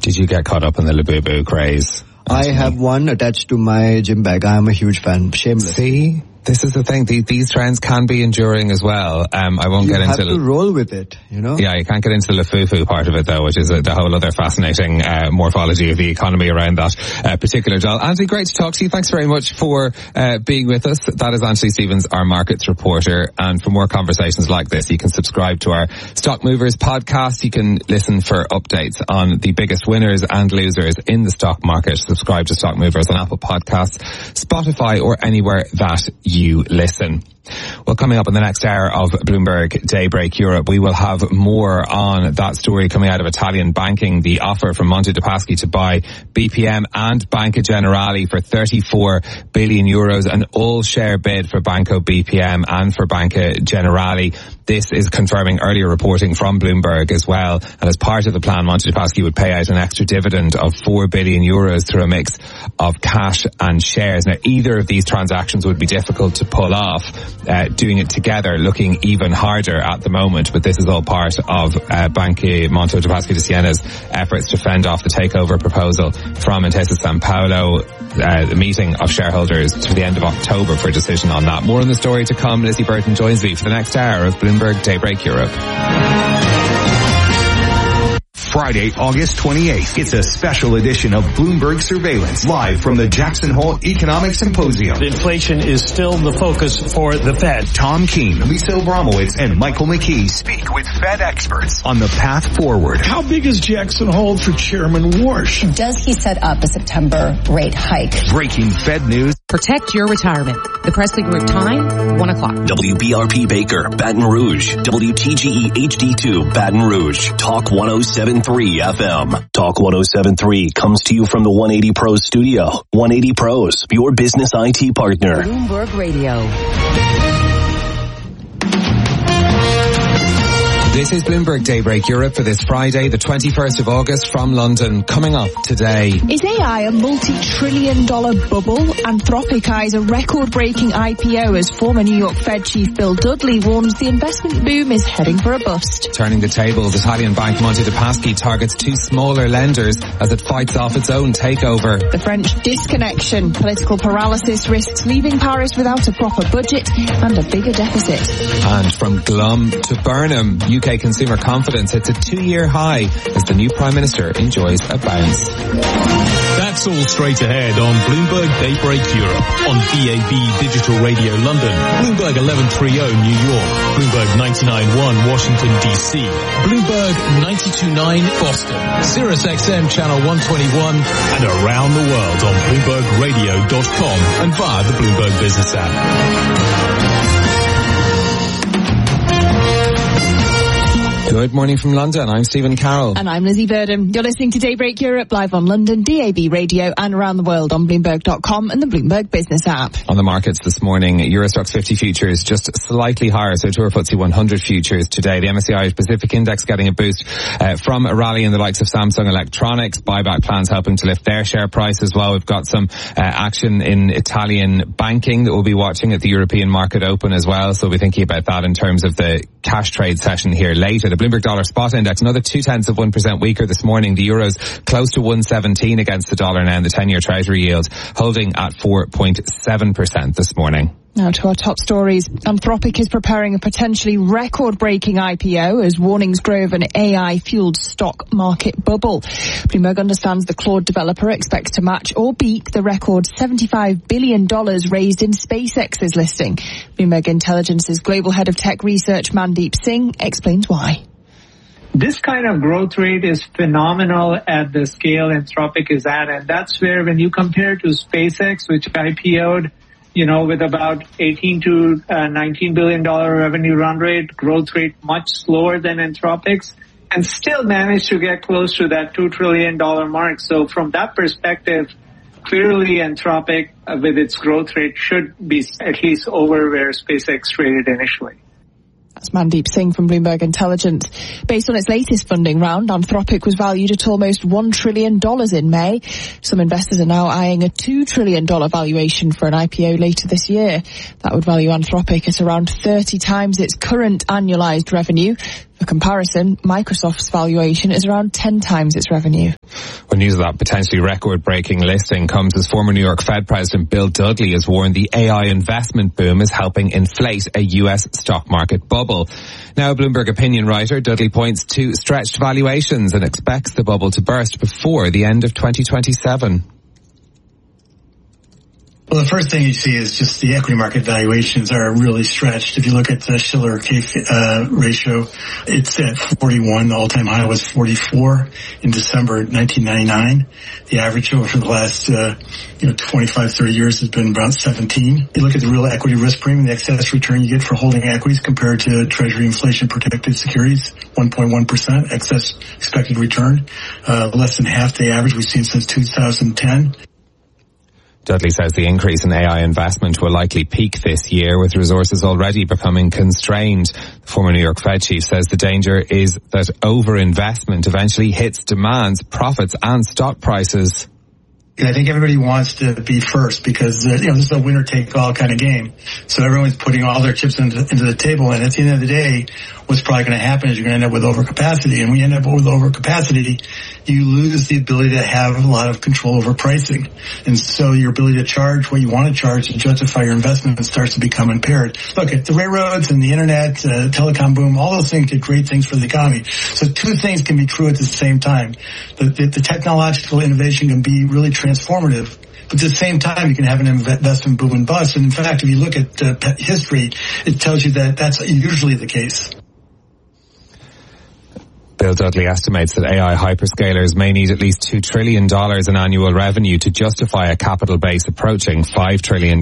Did you get caught up in the Labubu craze? I have one attached to my gym bag. I am a huge fan. Shameless. See? This is the thing. These trends can be enduring as well. I won't get into... You have to roll with it, you know? Yeah, you can't get into the Lafufu part of it, though, which is the whole other fascinating morphology of the economy around that particular dial. Anthony, great to talk to you. Thanks very much for being with us. That is Anthony Stevens, our markets reporter. And for more conversations like this, you can subscribe to our Stock Movers podcast. You can listen for updates on the biggest winners and losers in the stock market. Subscribe to Stock Movers on Apple Podcasts, Spotify, or anywhere that you listen. Well, coming up in the next hour of Bloomberg Daybreak Europe, we will have more on that story coming out of Italian banking, the offer from Monte dei Paschi to buy BPM and Banca Generali for 34 billion euros, an all-share bid for Banco BPM and for Banca Generali. This is confirming earlier reporting from Bloomberg as well. And as part of the plan, Monte dei Paschi would pay out an extra dividend of 4 billion euros through a mix of cash and shares. Now, either of these transactions would be difficult to pull off. Doing it together, looking even harder at the moment, but this is all part of Banca Monte dei Paschi di Siena's efforts to fend off the takeover proposal from Intesa Sanpaolo. The meeting of shareholders to the end of October for a decision on that. More on the story to come. Lizzie Burton joins me for the next hour of Bloomberg Daybreak Europe. Friday, August 28th. It's a special edition of Bloomberg Surveillance, live from the Jackson Hole Economic Symposium. Inflation is still the focus for the Fed. Tom Keene, Lisa Abramowitz, and Michael McKee speak with Fed experts on the path forward. How big is Jackson Hole for Chairman Warsh? Does he set up a September rate hike? Breaking Fed news. Protect your retirement. The Presley Group time, 1 o'clock. WBRP Baker, Baton Rouge. WTGE HD2, Baton Rouge. Talk 107.3 FM. Talk 107.3 comes to you from the 180 Pros studio. 180 Pros, your business IT partner. Bloomberg Radio. This is Bloomberg Daybreak Europe for this Friday, the 21st of August from London. Coming up today. Is AI a multi-trillion-dollar bubble? Anthropic eyes a record-breaking IPO as former New York Fed Chief Bill Dudley warns the investment boom is heading for a bust. Turning the tables, Italian bank Monte dei Paschi targets 2 smaller lenders as it fights off its own takeover. The French disconnection. Political paralysis risks leaving Paris without a proper budget and a bigger deficit. And from glum to Burnham, UK consumer confidence hits a 2-year high as the new Prime Minister enjoys a bounce. That's all straight ahead on Bloomberg Daybreak Europe on DAB Digital Radio London, Bloomberg 1130 New York, Bloomberg 99.1 Washington DC, Bloomberg 92.9 Boston, Sirius XM Channel 121, and around the world on BloombergRadio.com and via the Bloomberg Business app. Good morning from London. I'm Stephen Carroll. And I'm Lizzie Burden. You're listening to Daybreak Europe live on London, DAB Radio, and around the world on Bloomberg.com and the Bloomberg Business app. On the markets this morning, Eurostoxx 50 futures just slightly higher, so to our FTSE 100 futures today. The MSCI Irish Pacific Index getting a boost from a rally in the likes of Samsung Electronics, buyback plans helping to lift their share price as well. We've got some action in Italian banking that we'll be watching at the European market open as well, so we'll be thinking about that in terms of the cash trade session here later. The Bloomberg Dollar Spot Index, another 0.2% weaker this morning. The euro's close to 117 against the dollar now, and the 10-year Treasury yield holding at 4.7% this morning. Now to our top stories. Anthropic is preparing a potentially record-breaking IPO as warnings grow of an AI-fueled stock market bubble. Bloomberg understands the Claude developer expects to match or beat the record $75 billion raised in SpaceX's listing. Bloomberg Intelligence's global head of tech research, Mandeep Singh, explains why. This kind of growth rate is phenomenal at the scale Anthropic is at, and that's where when you compare to SpaceX, which IPO'd, with about $18 to $19 billion revenue run rate, growth rate much slower than Anthropic's, and still managed to get close to that $2 trillion mark. So from that perspective, clearly Anthropic, with its growth rate, should be at least over where SpaceX traded initially. That's Mandeep Singh from Bloomberg Intelligence. Based on its latest funding round, Anthropic was valued at almost $1 trillion in May. Some investors are now eyeing a $2 trillion valuation for an IPO later this year. That would value Anthropic at around 30 times its current annualized revenue. For comparison, Microsoft's valuation is around 10 times its revenue. When news of that potentially record-breaking listing comes as former New York Fed President Bill Dudley has warned the AI investment boom is helping inflate a US stock market bubble. Now, a Bloomberg opinion writer, Dudley points to stretched valuations and expects the bubble to burst before the end of 2027. Well, the first thing you see is just the equity market valuations are really stretched. If you look at the Shiller-K ratio, it's at 41. The all-time high was 44 in December 1999. The average over the last 25, 30 years has been about 17. You look at the real equity risk premium, the excess return you get for holding equities compared to Treasury inflation-protected securities, 1.1% excess expected return, less than half the average we've seen since 2010. Dudley says the increase in AI investment will likely peak this year, with resources already becoming constrained. The former New York Fed chief says the danger is that overinvestment eventually hits demands, profits and stock prices. I think everybody wants to be first because, this is a winner-take-all kind of game. So everyone's putting all their chips into the table, and at the end of the day, what's probably going to happen is you're going to end up with overcapacity. And when you end up with overcapacity, you lose the ability to have a lot of control over pricing. And so your ability to charge what you want to charge to justify your investment starts to become impaired. Look, at the railroads and the internet, telecom boom, all those things did great things for the economy. So two things can be true at the same time. The technological innovation can be really transformative. But at the same time, you can have an investment boom and bust. And in fact, if you look at history, it tells you that that's usually the case. Bill Dudley estimates that AI hyperscalers may need at least $2 trillion in annual revenue to justify a capital base approaching $5 trillion.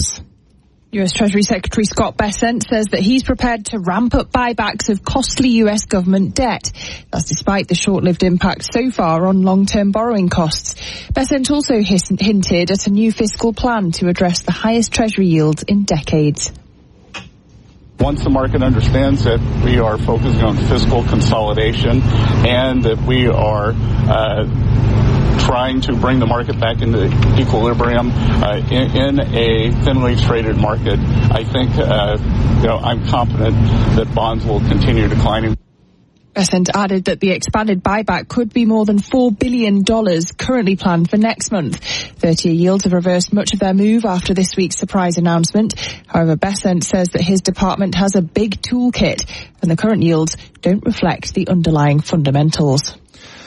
US Treasury Secretary Scott Bessent says that he's prepared to ramp up buybacks of costly US government debt. That's despite the short-lived impact so far on long-term borrowing costs. Bessent also hinted at a new fiscal plan to address the highest Treasury yields in decades. Once the market understands that we are focusing on fiscal consolidation and that we are trying to bring the market back into equilibrium in a thinly traded market, I think I'm confident that bonds will continue declining. Bessent added that the expanded buyback could be more than $4 billion currently planned for next month. 30-year yields have reversed much of their move after this week's surprise announcement. However, Bessent says that his department has a big toolkit and the current yields don't reflect the underlying fundamentals.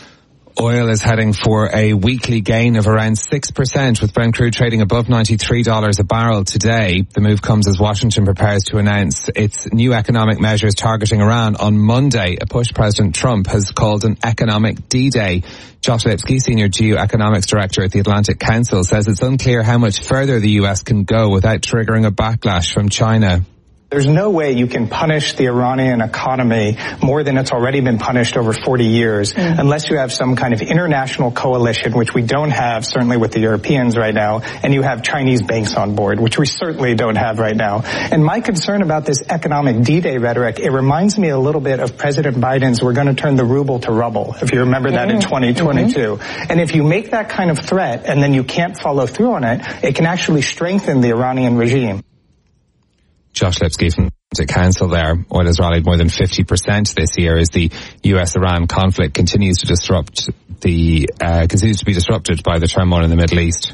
Oil is heading for a weekly gain of around 6%, with Brent crude trading above $93 a barrel today. The move comes as Washington prepares to announce its new economic measures targeting Iran on Monday, a push President Trump has called an economic D-Day. Josh Lipsky, Senior Geoeconomics Director at the Atlantic Council, says it's unclear how much further the US can go without triggering a backlash from China. There's no way you can punish the Iranian economy more than it's already been punished over 40 years unless you have some kind of international coalition, which we don't have, certainly with the Europeans right now, and you have Chinese banks on board, which we certainly don't have right now. And my concern about this economic D-Day rhetoric, it reminds me a little bit of President Biden's "we're going to turn the ruble to rubble," if you remember that in 2022. And if you make that kind of threat and then you can't follow through on it, it can actually strengthen the Iranian regime. Josh Lipsky from the Council there. Oil has rallied more than 50% this year as the US-Iran conflict continues to be disrupted by the turmoil in the Middle East.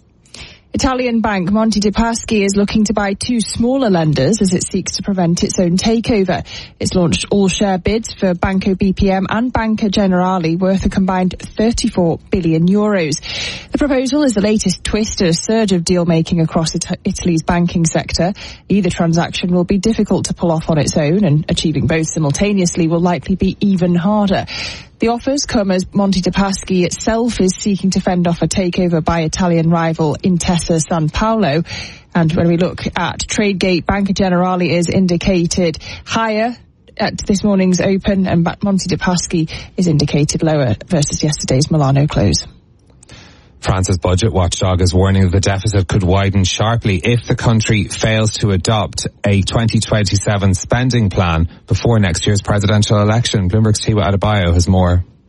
Italian bank Monte dei Paschi is looking to buy two smaller lenders as it seeks to prevent its own takeover. It's launched all-share bids for Banco BPM and Banca Generali worth a combined €34 billion. The proposal is the latest twist at a surge of deal-making across Italy's banking sector. Either transaction will be difficult to pull off on its own, and achieving both simultaneously will likely be even harder. The offers come as Monte dei Paschi itself is seeking to fend off a takeover by Italian rival Intesa Sanpaolo. And when we look at Tradegate, Banca Generali is indicated higher at this morning's open, and Monte dei Paschi is indicated lower versus yesterday's Milano close. France's budget watchdog is warning that the deficit could widen sharply if the country fails to adopt a 2027 spending plan before next year's presidential election. Bloomberg's Tiwa Adebayo has more.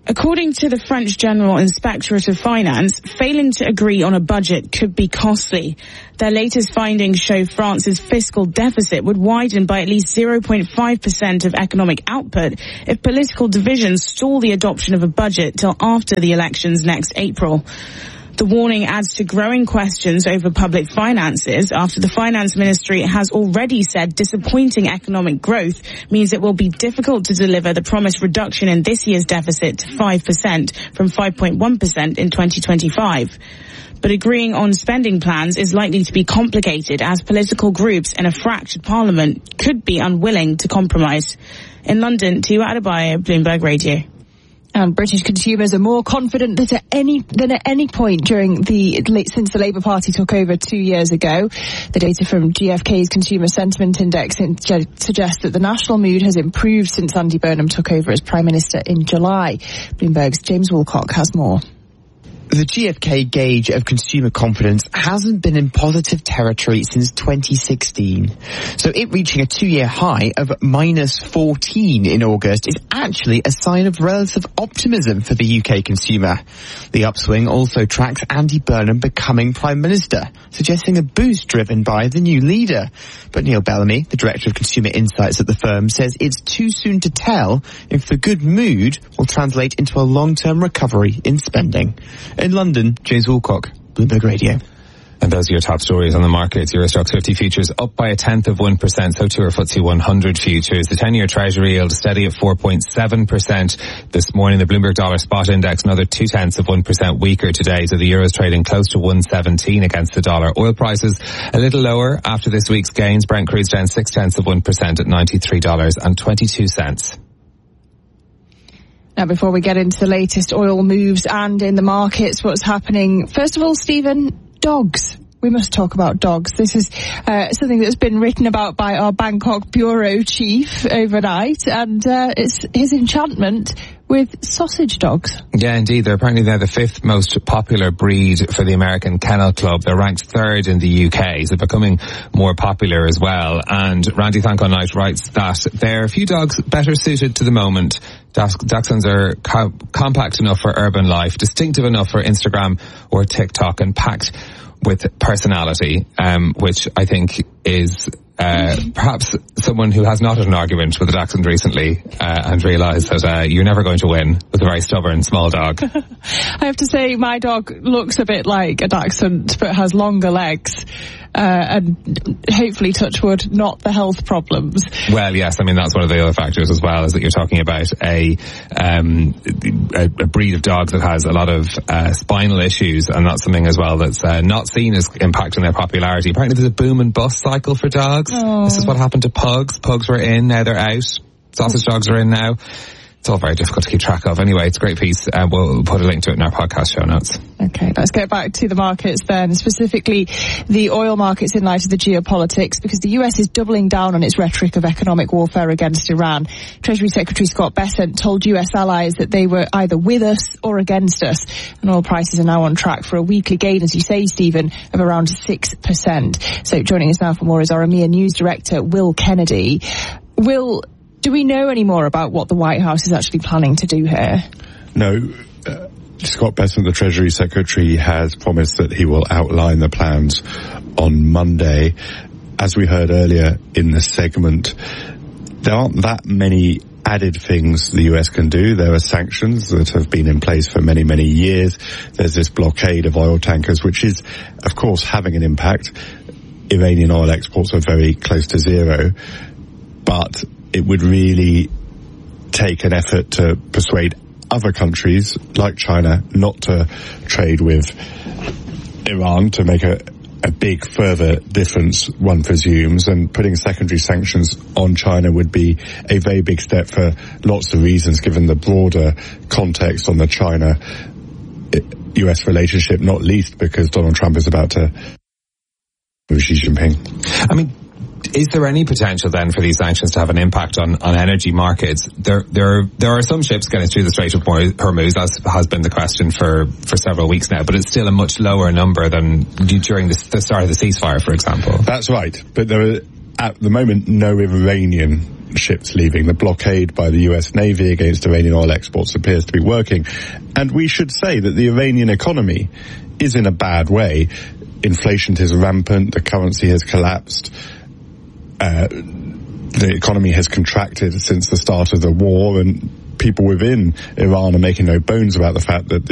According to the French General Inspectorate of Finance, failing to agree on a budget could be costly. Their latest findings show France's fiscal deficit would widen by at least 0.5% of economic output if political divisions stall the adoption of a budget till after the elections next April. The warning adds to growing questions over public finances after the finance ministry has already said disappointing economic growth means it will be difficult to deliver the promised reduction in this year's deficit to 5% from 5.1% in 2025. But agreeing on spending plans is likely to be complicated as political groups in a fractured parliament could be unwilling to compromise. In London, Tua Adebayo, Bloomberg Radio. And British consumers are more confident than at any point since the Labour Party took over 2 years ago. The data from GfK's Consumer Sentiment Index suggests that the national mood has improved since Andy Burnham took over as Prime Minister in July. Bloomberg's James Woolcock has more. The GfK gauge of consumer confidence hasn't been in positive territory since 2016. So it reaching a 2-year high of -14 in August is actually a sign of relative optimism for the UK consumer. The upswing also tracks Andy Burnham becoming Prime Minister, suggesting a boost driven by the new leader. But Neil Bellamy, the Director of Consumer Insights at the firm, says it's too soon to tell if the good mood will translate into a long-term recovery in spending. In London, James Woolcock, Bloomberg Radio. And those are your top stories on the markets. Euro Stoxx 50 futures up by 0.1%, so too are FTSE 100 futures. The 10-year Treasury yield steady at 4.7% this morning. The Bloomberg Dollar Spot Index another 0.2% weaker today, so the euro's trading close to 117 against the dollar. Oil prices a little lower after this week's gains. Brent crude's down 0.6% at $93.22. Now, before we get into the latest oil moves and in the markets, what's happening? First of all, Stephen, dogs. We must talk about dogs. This is something that's been written about by our Bangkok bureau chief overnight, and it's his enchantment with sausage dogs. Yeah, indeed. They're apparently the 5th most popular breed for the American Kennel Club. They're ranked 3rd in the UK, so becoming more popular as well. And Randy Thankon-Knight writes that there are a few dogs better suited to the moment. Dachshunds are compact enough for urban life, distinctive enough for Instagram or TikTok, and packed with personality, which I think is perhaps someone who has not had an argument with a dachshund recently and realised that you're never going to win with a very stubborn small dog. I have to say my dog looks a bit like a dachshund but has longer legs. And hopefully, touch wood, not the health problems. Well, yes, I mean, that's one of the other factors as well, is that you're talking about a breed of dogs that has a lot of spinal issues, and that's something as well that's not seen as impacting their popularity. Apparently there's a boom and bust cycle for dogs. Oh. This is what happened to pugs. Pugs were in, now they're out. Sausage dogs are in now. It's all very difficult to keep track of. Anyway, it's a great piece. We'll put a link to it in our podcast show notes. Okay, let's get back to the markets then, specifically the oil markets in light of the geopolitics, because the US is doubling down on its rhetoric of economic warfare against Iran. Treasury Secretary Scott Bessent told US allies that they were either with us or against us, and oil prices are now on track for a weekly gain, as you say, Stephen, of around 6%. So joining us now for more is our EMEA News Director, Will Kennedy. Will, do we know any more about what the White House is actually planning to do here? No. Scott Bessent, the Treasury Secretary, has promised that he will outline the plans on Monday. As we heard earlier in the segment, there aren't that many added things the US can do. There are sanctions that have been in place for many, many years. There's this blockade of oil tankers, which is, of course, having an impact. Iranian oil exports are very close to zero, but it would really take an effort to persuade other countries like China not to trade with Iran to make a big further difference, one presumes, and putting secondary sanctions on China would be a very big step for lots of reasons, given the broader context on the China-US relationship, not least because Donald Trump is about to with Xi Jinping. I mean, is there any potential then for these sanctions to have an impact on energy markets? There are some ships getting through the Strait of Hormuz. That has been the question for several weeks now, but it's still a much lower number than during the start of the ceasefire, for example. That's right, but there are at the moment no Iranian ships leaving. The blockade by the US Navy against Iranian oil exports appears to be working. And we should say that the Iranian economy is in a bad way. Inflation is rampant, the currency has collapsed, the economy has contracted since the start of the war, and people within Iran are making no bones about the fact that